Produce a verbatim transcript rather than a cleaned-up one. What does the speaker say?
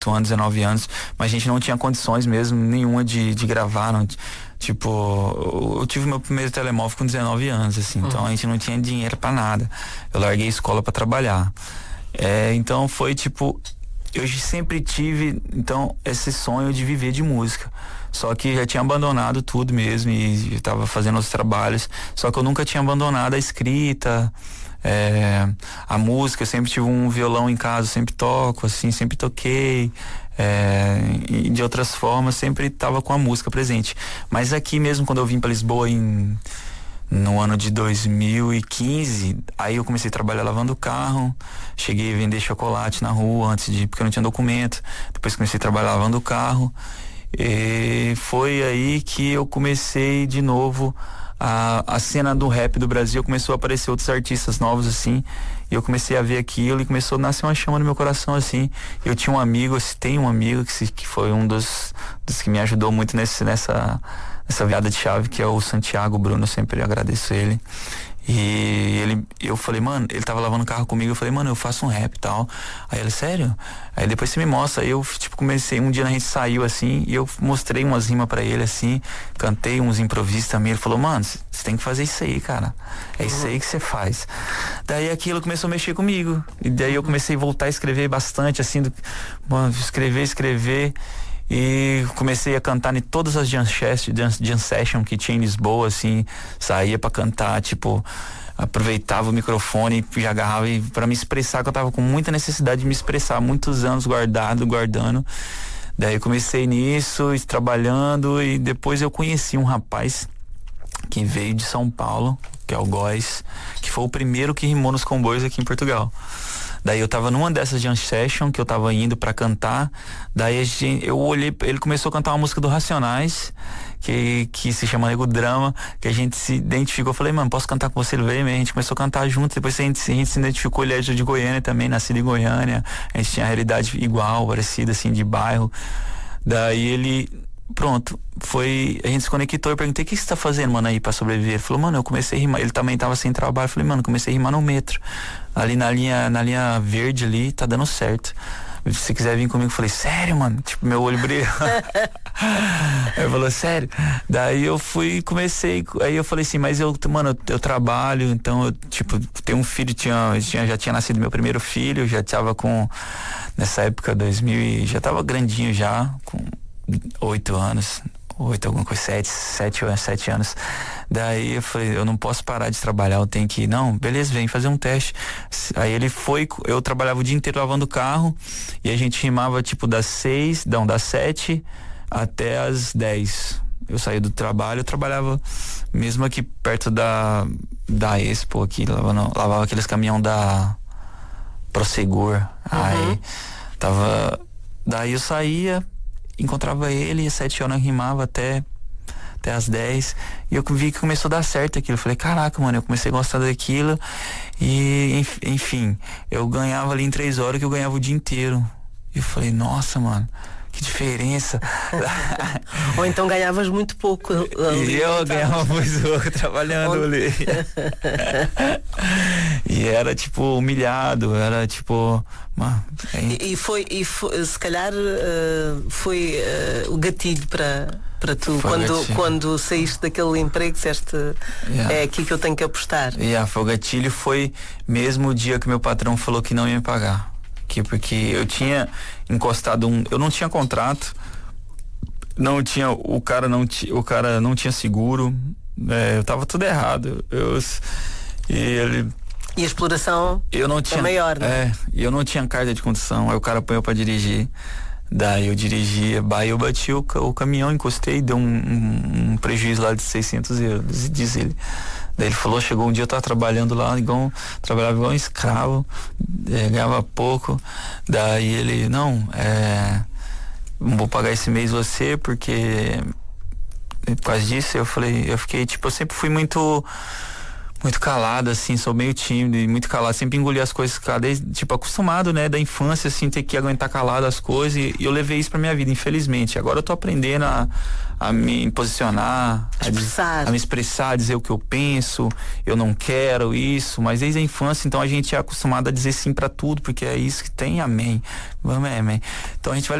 anos, dezenove anos, mas a gente não tinha condições mesmo nenhuma de, de gravar, não, tipo, eu tive meu primeiro telemóvel com dezenove anos, assim, uhum. Então a gente não tinha dinheiro pra nada, eu larguei a escola pra trabalhar, é, então foi tipo, eu sempre tive, então, esse sonho de viver de música, só que já tinha abandonado tudo mesmo e estava fazendo os trabalhos, só que eu nunca tinha abandonado a escrita, É, a música, eu sempre tive um violão em casa, sempre toco, assim, sempre toquei, é, e de outras formas sempre estava com a música presente. Mas aqui mesmo, quando eu vim para Lisboa em, no ano de dois mil e quinze, aí eu comecei a trabalhar lavando carro, cheguei a vender chocolate na rua antes de, porque eu não tinha documento, depois comecei a trabalhar lavando carro, e foi aí que eu comecei de novo A, a cena do rap do Brasil, começou a aparecer outros artistas novos, assim, e eu comecei a ver aquilo e começou a nascer uma chama no meu coração, assim. Eu tinha um amigo, tem um amigo que, se, que foi um dos, dos que me ajudou muito nesse, nessa, nessa virada de chave, que é o Santiago Bruno, eu sempre agradeço ele. E ele, eu falei, mano, ele tava lavando o carro comigo, eu falei, mano, eu faço um rap e tal. Aí ele, sério? Aí depois você me mostra. Aí eu, tipo, comecei, um dia a gente saiu assim, e eu mostrei umas rimas pra ele, assim, cantei uns improvisos também. Ele falou, mano, você tem que fazer isso aí, cara. É isso aí que você faz. Daí aquilo começou a mexer comigo. E daí eu comecei a voltar a escrever bastante, assim, do, mano, escrever, escrever. E comecei a cantar em todas as jam, jam, jam session que tinha em Lisboa, assim, saía pra cantar, tipo, aproveitava o microfone e já agarrava e pra me expressar, que eu tava com muita necessidade de me expressar, muitos anos guardado, guardando. Daí eu comecei nisso, trabalhando, e depois eu conheci um rapaz que veio de São Paulo, que é o Góis, que foi o primeiro que rimou nos comboios aqui em Portugal. Daí eu tava numa dessas jam session que eu tava indo pra cantar. Daí a gente, eu olhei, ele começou a cantar uma música do Racionais, que, que se chama Nego Drama, que a gente se identificou. Eu falei, mano, posso cantar com você? Ele veio, a gente começou a cantar junto. Depois a gente, a gente se identificou, ele é de Goiânia também, nascido em Goiânia. A gente tinha a realidade igual, parecida, assim, de bairro. Daí ele, pronto, foi, a gente se conectou. Eu perguntei, o que você tá fazendo, mano, aí pra sobreviver? Ele falou, mano, eu comecei a rimar. Ele também tava sem trabalho. Eu falei, mano, comecei a rimar no metrô, ali na linha, na linha verde ali, tá dando certo. Se você quiser vir comigo, eu falei, sério, mano? Tipo, meu olho brilhou. Ele falou, sério? Daí eu fui, comecei, aí eu falei assim, mas eu, mano, eu, eu trabalho, então eu, tipo, tenho um filho, tinha, tinha, já tinha nascido meu primeiro filho, já tava com, nessa época, dois mil, já tava grandinho já, com oito anos, oito, alguma coisa, sete, sete, sete anos. Daí eu falei, eu não posso parar de trabalhar, eu tenho que ir. Não, beleza, vem fazer um teste. Aí ele foi, eu trabalhava o dia inteiro lavando o carro, e a gente rimava tipo das seis, não, das sete até as dez. Eu saía do trabalho, eu trabalhava mesmo aqui perto da da Expo aqui, lavando, lavava aqueles caminhão da Prosegur. Uhum. Aí tava, daí eu saía, encontrava ele, e às sete horas eu rimava até até as dez, e eu vi que começou a dar certo aquilo. Eu falei, caraca, mano, eu comecei a gostar daquilo, e enfim, eu ganhava ali em três horas que eu ganhava o dia inteiro. E eu falei, nossa, mano, que diferença. Ou então ganhavas muito pouco ali. E eu ganhava muito pouco trabalhando Onde... ali. E era tipo humilhado, era tipo, mano, é... e, e foi, e foi, se calhar uh, foi uh, o gatilho para para tu, foi quando, quando saíste daquele emprego, disseste, yeah, é aqui que eu tenho que apostar. Yeah, foi o gatilho, foi mesmo o dia que meu patrão falou que não ia me pagar. Que, porque eu tinha encostado um, eu não tinha contrato, não tinha, o cara não, t, o cara não tinha seguro, é, eu tava tudo errado. Eu, e ele... E a exploração eu não tinha, é maior, né? É, e eu não tinha carta de condução, aí o cara põe pra dirigir. Daí eu dirigia, daí eu bati o, o caminhão, encostei, deu um, um, um prejuízo lá de seiscentos euros, diz ele. Daí ele falou, chegou um dia eu tava trabalhando lá, igual, trabalhava igual um escravo, é, ganhava pouco. Daí ele, não, é, não vou pagar esse mês você, porque por causa disso eu falei, eu fiquei, tipo, eu sempre fui muito, Muito calado, assim, sou meio tímido e muito calado, sempre engoli as coisas, desde, tipo, acostumado, né, da infância, assim, ter que aguentar calado as coisas e, e eu levei isso pra minha vida, infelizmente. Agora eu tô aprendendo a, a me posicionar, expressar. A, a me expressar, a dizer o que eu penso, eu não quero isso, mas desde a infância, então a gente é acostumado a dizer sim pra tudo, porque é isso que tem, amém. Vamos, amém. Então a gente vai